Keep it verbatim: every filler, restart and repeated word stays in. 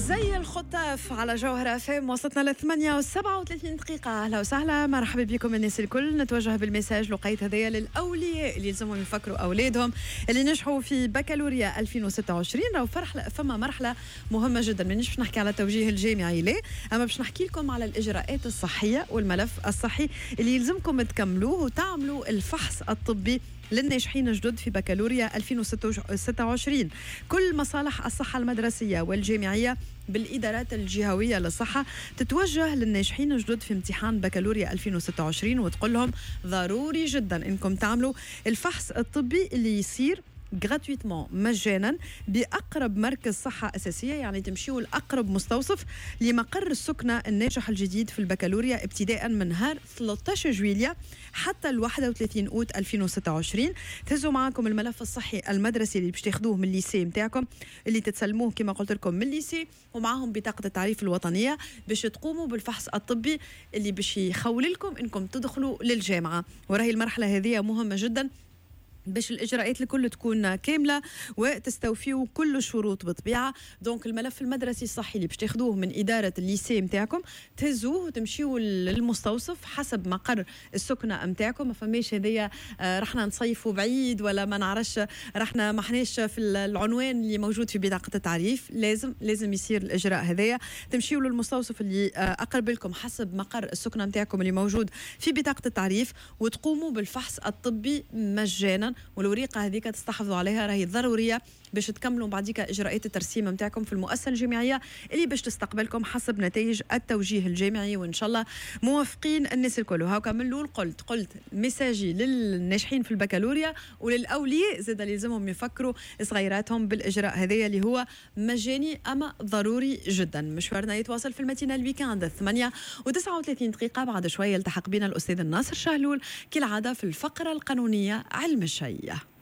زي الخطاف على جوهرة فام وصلتنا ل ثمانية وسبعة وثلاثين دقيقة. أهلا وسهلا، مرحبا بكم الناس الكل. نتوجه بالمساج لقيت هدايا للأولياء اللي يلزمهم يفكروا أولادهم اللي نجحوا في بكالوريا ألفين وستة وعشرين. راهو فرح فما مرحلة مهمة جدا، مانيش باش نحكي على التوجيه الجامعي ليه، أما باش نحكي لكم على الإجراءات الصحية والملف الصحي اللي يلزمكم تكملوه وتعملوا الفحص الطبي للناجحين الجدد في بكالوريا ألفين وستة وعشرين. كل مصالح الصحة المدرسية والجامعية بالإدارات الجهوية للصحة تتوجه للناجحين الجدد في امتحان بكالوريا ألفين وستة وعشرين وتقول لهم ضروري جدا إنكم تعملوا الفحص الطبي اللي يصير gratuitement مجانا بأقرب مركز صحة أساسية، يعني تمشيوا لأقرب مستوصف لمقر السكنة الناجح الجديد في البكالوريا ابتداء من نهار ثلاثة عشر جويلية حتى ال واحد وثلاثين أوت ألفين وستة وعشرين. تهزوا معكم الملف الصحي المدرسي اللي باش تاخذوه من الليسي متاعكم اللي تتسلموه كما قلت لكم من الليسي، ومعهم بطاقة التعريف الوطنية باش تقوموا بالفحص الطبي اللي باش يخول لكم انكم تدخلوا للجامعة. وراهي المرحلة هذه مهمة جدا باش الإجراءات الكل تكون كاملة وتستوفيوا كل الشروط بطبيعة. دونك الملف المدرسي الصحي اللي باش تاخذوه من إدارة الليسي متاعكم تهزوه وتمشيوا للمستوصف حسب مقر السكنة متاعكم. ما فماش هذيا آه رحنا نصيفوا بعيد ولا ما نعرفش رحنا ما حناش في العنوان اللي موجود في بطاقة التعريف. لازم لازم يصير الإجراء هذايا، تمشيوا للمستوصف اللي آه أقرب لكم حسب مقر السكنة متاعكم اللي موجود في بطاقة التعريف وتقوموا بالفحص الطبي مجانا. والوريقه هذيك تستحفظوا عليها، راهي ضروريه باش تكملوا بعديك اجراءات الترسيم نتاعكم في المؤسسه الجامعيه اللي باش تستقبلكم حسب نتائج التوجيه الجامعي. وان شاء الله موافقين الناس الكل. وهاكا من الاول قلت قلت ميساجي للناجحين في البكالوريا وللاولياء زاد لازمهم يفكروا صغيراتهم بالاجراء هذايا اللي هو مجاني اما ضروري جدا. مشوارنا يتواصل في المتينة الويكاند ثمانية وتسعة وثلاثين دقيقه. بعد شويه يلتحق بنا الاستاذ الناصر شهلول كالعاده في الفقره القانونيه علم الشيء.